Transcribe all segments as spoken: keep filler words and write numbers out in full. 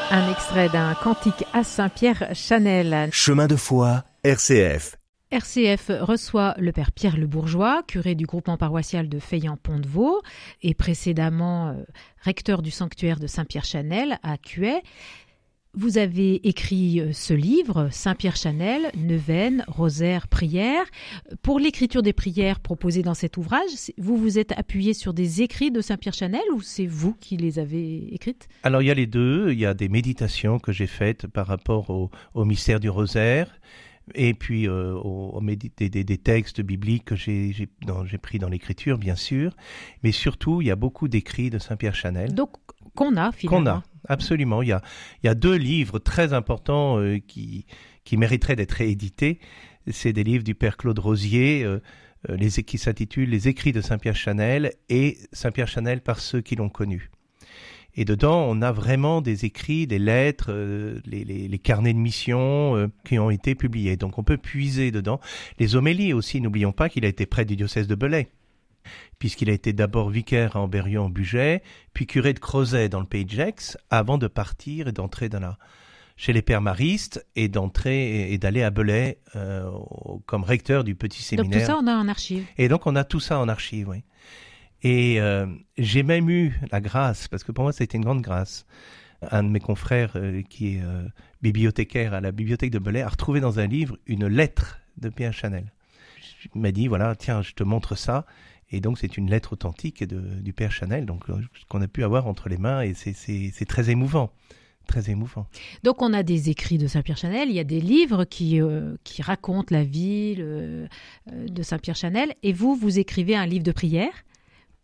Un extrait d'un cantique à Saint-Pierre Chanel. Chemin de foi, R C F. R C F reçoit le père Pierre Le Bourgeois, curé du groupement paroissial de Feillan-Pont-de-Vaux et précédemment euh, recteur du sanctuaire de Saint-Pierre Chanel à Cuay. Vous avez écrit ce livre, Saint-Pierre Chanel, neuvaine, rosaire, prière. Pour l'écriture des prières proposées dans cet ouvrage, vous vous êtes appuyé sur des écrits de Saint-Pierre Chanel ou c'est vous qui les avez écrites ? Alors il y a les deux, il y a des méditations que j'ai faites par rapport au, au mystère du rosaire et puis euh, au, au médi- des, des, des textes bibliques que j'ai, j'ai, dans, j'ai pris dans l'écriture bien sûr, mais surtout il y a beaucoup d'écrits de Saint-Pierre Chanel. Donc qu'on a finalement. Qu'on a. Absolument, il y a, il y a deux livres très importants euh, qui, qui mériteraient d'être réédités. C'est des livres du père Claude Rosier, euh, les, qui s'intitulent « Les écrits de Saint-Pierre Chanel » et « Saint-Pierre Chanel par ceux qui l'ont connu ». Et dedans, on a vraiment des écrits, des lettres, euh, les, les, les carnets de mission euh, qui ont été publiés. Donc on peut puiser dedans. Les homélies aussi, n'oublions pas qu'il a été prêtre du diocèse de Belley, puisqu'il a été d'abord vicaire à Amberieu-en-Bugey, puis curé de Crozet dans le pays de Gex, avant de partir et d'entrer dans la, chez les pères maristes et d'entrer et d'aller à Belley euh, comme recteur du petit séminaire. Donc tout ça, on a en archive. Et donc on a tout ça en archive, oui. Et euh, j'ai même eu la grâce, parce que pour moi ça a été une grande grâce, un de mes confrères euh, qui est euh, bibliothécaire à la bibliothèque de Belley a retrouvé dans un livre une lettre de Pierre Chanel. Il m'a dit, voilà, tiens, je te montre ça. Et donc, c'est une lettre authentique de, du père Chanel, donc, qu'on a pu avoir entre les mains, et c'est, c'est, c'est très émouvant, très émouvant. Donc, on a des écrits de Saint-Pierre Chanel, il y a des livres qui, euh, qui racontent la vie euh, de Saint-Pierre Chanel, et vous, vous écrivez un livre de prière. Pourquoi ?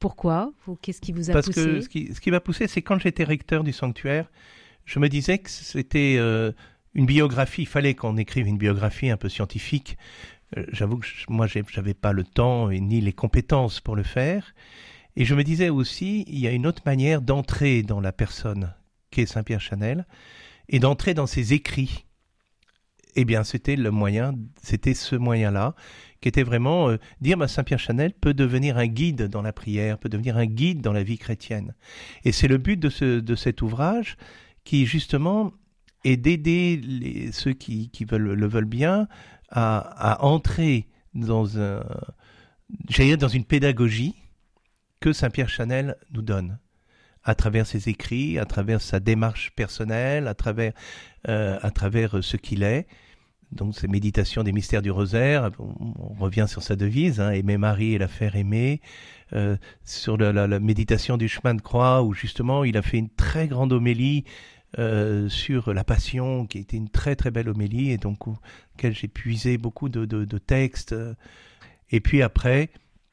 Qu'est-ce qui vous a Parce poussé ? Parce que ce qui, ce qui m'a poussé, c'est quand j'étais recteur du sanctuaire, je me disais que c'était euh, une biographie, il fallait qu'on écrive une biographie un peu scientifique. J'avoue que je, moi, je n'avais pas le temps et ni les compétences pour le faire. Et je me disais aussi, il y a une autre manière d'entrer dans la personne qu'est Saint-Pierre Chanel et d'entrer dans ses écrits. Eh bien, c'était le moyen, c'était ce moyen-là, qui était vraiment euh, dire, bah, Saint-Pierre Chanel peut devenir un guide dans la prière, peut devenir un guide dans la vie chrétienne. Et c'est le but de, ce, de cet ouvrage qui, justement, est d'aider les, ceux qui, qui veulent, le veulent bien à, à entrer dans, un, j'allais dire dans une pédagogie que Saint-Pierre Chanel nous donne, à travers ses écrits, à travers sa démarche personnelle, à travers, euh, à travers ce qu'il est. Donc, ces méditations des mystères du rosaire, on, on revient sur sa devise, hein, aimer Marie et la faire aimer, euh, sur la, la, la méditation du chemin de croix, où justement il a fait une très grande homélie Euh, sur la Passion, qui était une très très belle homélie, et donc auquel j'ai puisé beaucoup de, de, de textes. Et puis après,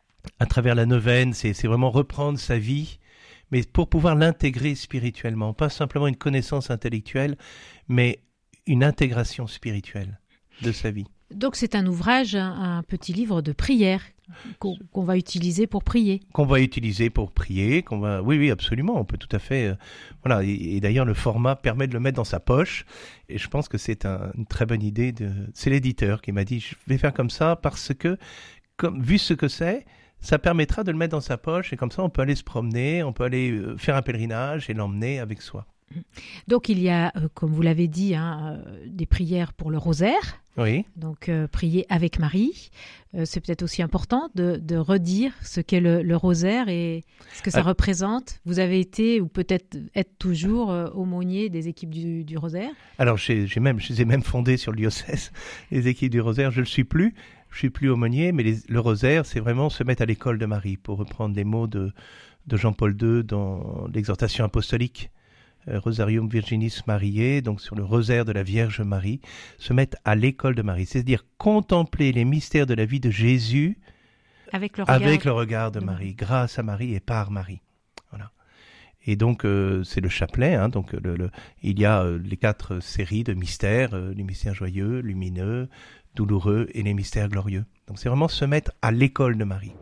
à travers la neuvaine, c'est, c'est vraiment reprendre sa vie, mais pour pouvoir l'intégrer spirituellement, pas simplement une connaissance intellectuelle, mais une intégration spirituelle de sa vie. Donc c'est un ouvrage, un, un petit livre de prière qu'on, qu'on va utiliser pour prier. Qu'on va utiliser pour prier, qu'on va, oui, oui, absolument, on peut tout à fait, euh, voilà. Et, et d'ailleurs le format permet de le mettre dans sa poche. Et je pense que c'est un, une très bonne idée. De, c'est l'éditeur qui m'a dit, je vais faire comme ça parce que, comme vu ce que c'est, ça permettra de le mettre dans sa poche et comme ça on peut aller se promener, on peut aller euh, faire un pèlerinage et l'emmener avec soi. Donc il y a, euh, comme vous l'avez dit, hein, euh, des prières pour le rosaire. Oui. Donc euh, prier avec Marie. Euh, c'est peut-être aussi important de, de redire ce qu'est le, le rosaire et ce que ça ah. représente. Vous avez été ou peut-être êtes toujours euh, aumônier des équipes du, du rosaire. Alors j'ai, j'ai même, je les ai même fondées sur le diocèse, les équipes du rosaire. Je ne le suis plus. Je suis plus aumônier, mais les, le rosaire, c'est vraiment se mettre à l'école de Marie, pour reprendre les mots de, de Jean-Paul deux dans l'exhortation apostolique. Rosarium Virginis Mariae, donc sur le rosaire de la Vierge Marie, se mettre à l'école de Marie, c'est-à-dire contempler les mystères de la vie de Jésus avec le regard, avec le regard de, de Marie, Marie, grâce à Marie et par Marie. Voilà. Et donc euh, c'est le chapelet, hein, donc le, le, il y a euh, les quatre séries de mystères, euh, les mystères joyeux, lumineux, douloureux et les mystères glorieux. Donc c'est vraiment se mettre à l'école de Marie.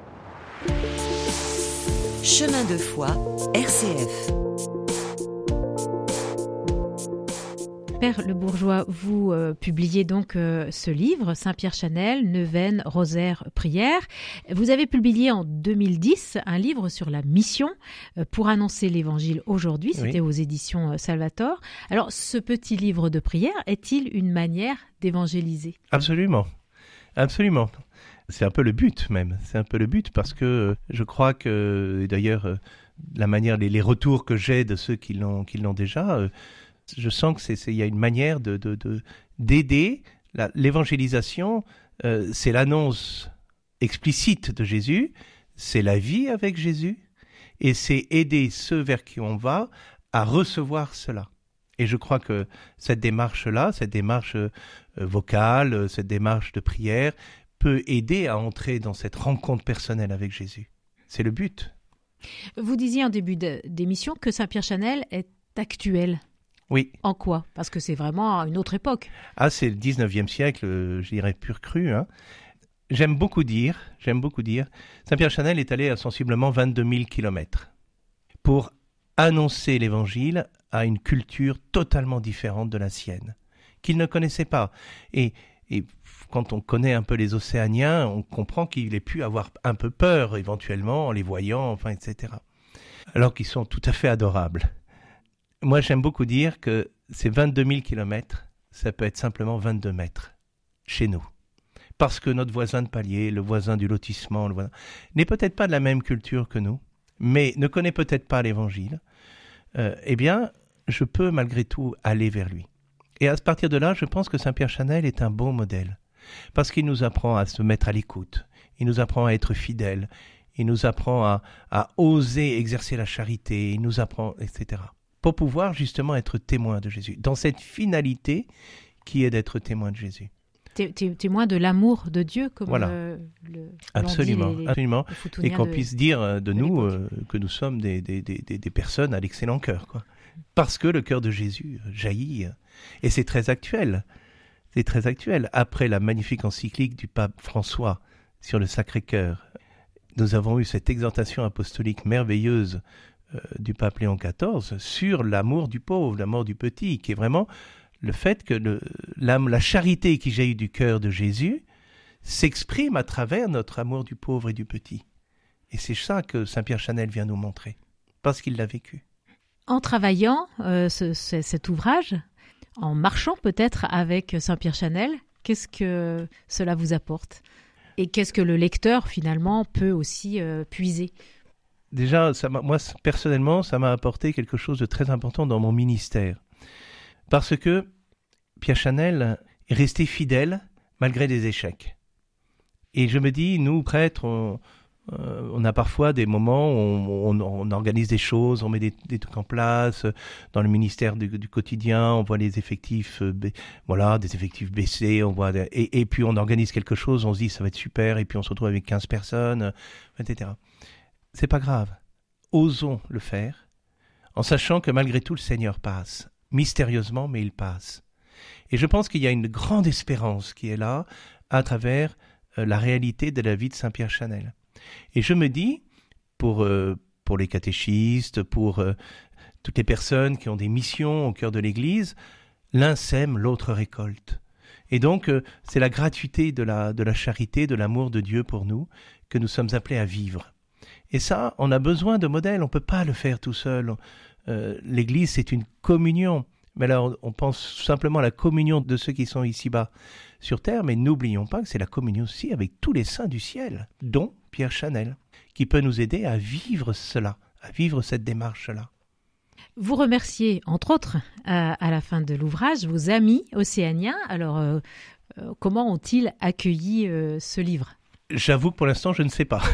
Chemin de foi, R C F. Père Le Bourgeois, vous euh, publiez donc euh, ce livre, Saint-Pierre Chanel, Neuvaine, Rosaire, Prière. Vous avez publié en deux mille dix un livre sur la mission euh, pour annoncer l'Évangile aujourd'hui. C'était oui. aux éditions euh, Salvator. Alors, ce petit livre de prière est-il une manière d'évangéliser ? Absolument, absolument. C'est un peu le but même. C'est un peu le but parce que je crois que, d'ailleurs, la manière, les, les retours que j'ai de ceux qui l'ont, qui l'ont déjà, euh, je sens que c'est, c'est, y a une manière de, de, de, d'aider la, l'évangélisation. Euh, c'est l'annonce explicite de Jésus, c'est la vie avec Jésus, et c'est aider ceux vers qui on va à recevoir cela. Et je crois que cette démarche-là, cette démarche euh, vocale, cette démarche de prière, peut aider à entrer dans cette rencontre personnelle avec Jésus. C'est le but. Vous disiez en début de, d'émission que Saint-Pierre Chanel est actuel. Oui. En quoi ? Parce que c'est vraiment une autre époque. Ah, c'est le dix-neuvième siècle, je dirais pur cru. Hein. J'aime beaucoup dire, j'aime beaucoup dire, Saint-Pierre Chanel est allé à sensiblement vingt-deux mille kilomètres pour annoncer l'Évangile à une culture totalement différente de la sienne, qu'il ne connaissait pas. Et, et quand on connaît un peu les Océaniens, on comprend qu'il ait pu avoir un peu peur, éventuellement, en les voyant, enfin, et cetera. Alors qu'ils sont tout à fait adorables. Moi, j'aime beaucoup dire que ces vingt-deux mille kilomètres, ça peut être simplement vingt-deux mètres, chez nous. Parce que notre voisin de palier, le voisin du lotissement, le voisin, n'est peut-être pas de la même culture que nous, mais ne connaît peut-être pas l'Évangile, euh, eh bien, je peux malgré tout aller vers lui. Et à partir de là, je pense que Saint-Pierre Chanel est un bon modèle. Parce qu'il nous apprend à se mettre à l'écoute, il nous apprend à être fidèle, il nous apprend à, à oser exercer la charité, il nous apprend, et cetera. Pour pouvoir justement être témoin de Jésus, dans cette finalité qui est d'être témoin de Jésus. Té- té- témoin de l'amour de Dieu, comme voilà. euh, le, absolument, les, absolument. Les et qu'on de, puisse dire de, de nous euh, que nous sommes des, des, des, des personnes à l'excellent cœur, quoi. Parce que le cœur de Jésus jaillit, et c'est très actuel. C'est très actuel. Après la magnifique encyclique du pape François sur le Sacré-Cœur, nous avons eu cette exhortation apostolique merveilleuse euh, du pape Léon quatorze sur l'amour du pauvre, l'amour du petit, qui est vraiment le fait que le, la, la charité qui jaillit du cœur de Jésus s'exprime à travers notre amour du pauvre et du petit. Et c'est ça que Saint-Pierre Chanel vient nous montrer, parce qu'il l'a vécu. En travaillant euh, ce, ce, cet ouvrage, en marchant peut-être avec Saint-Pierre Chanel, qu'est-ce que cela vous apporte ? Et qu'est-ce que le lecteur, finalement, peut aussi euh, puiser ? Déjà, ça m'a, moi, personnellement, ça m'a apporté quelque chose de très important dans mon ministère. Parce que Pierre Chanel est resté fidèle malgré des échecs. Et je me dis, nous, prêtres, on... Euh, on a parfois des moments où on, on, on organise des choses, on met des, des trucs en place. Dans le ministère du, du quotidien, on voit les effectifs, euh, ba- voilà, des effectifs baissés. On voit des, et, et puis on organise quelque chose, on se dit ça va être super, et puis on se retrouve avec quinze personnes, et cetera. C'est pas grave. Osons le faire, en sachant que malgré tout le Seigneur passe, mystérieusement, mais il passe. Et je pense qu'il y a une grande espérance qui est là, à travers euh, la réalité de la vie de Saint-Pierre Chanel. Et je me dis, pour, euh, pour les catéchistes, pour euh, toutes les personnes qui ont des missions au cœur de l'Église, l'un sème, l'autre récolte. Et donc, euh, c'est la gratuité de la, de la charité, de l'amour de Dieu pour nous, que nous sommes appelés à vivre. Et ça, on a besoin de modèles, on ne peut pas le faire tout seul. Euh, L'Église, c'est une communion. Mais alors, on pense simplement à la communion de ceux qui sont ici-bas sur terre, mais n'oublions pas que c'est la communion aussi avec tous les saints du ciel, dont Pierre Chanel, qui peut nous aider à vivre cela, à vivre cette démarche-là. Vous remerciez, entre autres, à, à la fin de l'ouvrage, vos amis océaniens. Alors, euh, euh, comment ont-ils accueilli euh, ce livre ? J'avoue que pour l'instant, je ne sais pas.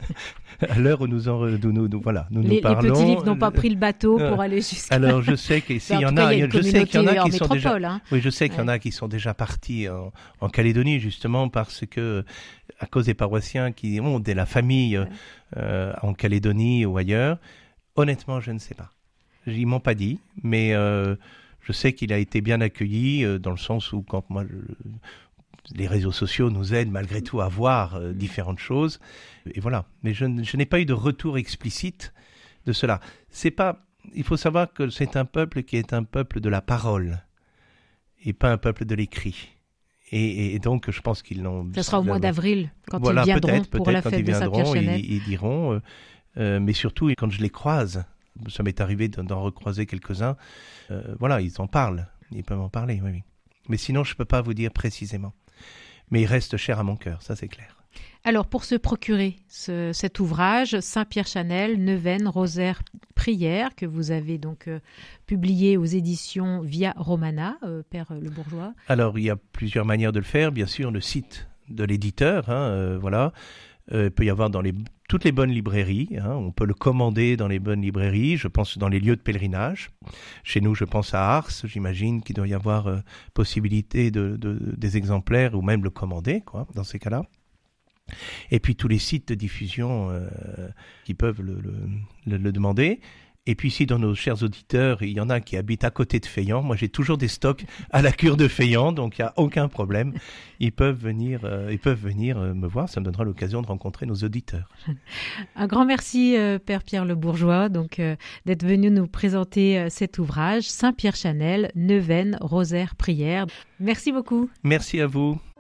À l'heure où nous en, nous, nous, nous, voilà, nous, les, nous parlons... Les petits livres n'ont pas pris le bateau pour aller jusqu'à... Alors, je sais qu'il y en a, il y a je sais qu'il y en a qui sont déjà... Hein. Oui, je sais qu'il y en ouais. a qui sont déjà partis en, en Calédonie, justement, parce que, à cause des paroissiens qui ont de la famille ouais. euh, en Calédonie ou ailleurs, honnêtement, je ne sais pas. Ils m'ont pas dit, mais euh, je sais qu'il a été bien accueilli, euh, dans le sens où, quand moi... Je, les réseaux sociaux nous aident malgré tout à voir euh, différentes choses. Et voilà. Mais je, je n'ai pas eu de retour explicite de cela. C'est pas, il faut savoir que c'est un peuple qui est un peuple de la parole. et pas un peuple de l'écrit. Et, et donc, je pense qu'ils l'ont... Ça sera au mois d'avril, quand voilà, ils viendront peut-être, pour peut-être, la quand fête ils de viendront, Saint-Pierre-Chanel. Ils, ils diront, euh, euh, mais surtout, quand je les croise, ça m'est arrivé d'en recroiser quelques-uns, euh, voilà, ils en parlent, ils peuvent en parler, oui, oui. Mais sinon, je ne peux pas vous dire précisément. Mais il reste cher à mon cœur, ça c'est clair. Alors, pour se procurer ce, cet ouvrage, Saint-Pierre-Chanel, Neuvaine, Rosaire, Prière, que vous avez donc euh, publié aux éditions Via Romana, euh, Père Le Bourgeois. Alors, il y a plusieurs manières de le faire. Bien sûr, le site de l'éditeur, hein, euh, voilà. Euh, il peut y avoir dans les, toutes les bonnes librairies. Hein, on peut le commander dans les bonnes librairies. Je pense dans les lieux de pèlerinage. Chez nous, je pense à Ars. J'imagine qu'il doit y avoir euh, possibilité de, de, des exemplaires ou même le commander, quoi, dans ces cas-là. Et puis tous les sites de diffusion euh, qui peuvent le, le, le, le demander. Et puis si dans nos chers auditeurs, il y en a qui habitent à côté de Feyant, moi j'ai toujours des stocks à la cure de Feyant, donc il n'y a aucun problème. Ils peuvent venir, euh, ils peuvent venir euh, me voir, ça me donnera l'occasion de rencontrer nos auditeurs. Un grand merci, euh, Père Pierre Le Bourgeois, donc, euh, d'être venu nous présenter euh, cet ouvrage, Saint-Pierre-Chanel, Neuvaine, Rosaire, Prière. Merci beaucoup. Merci à vous.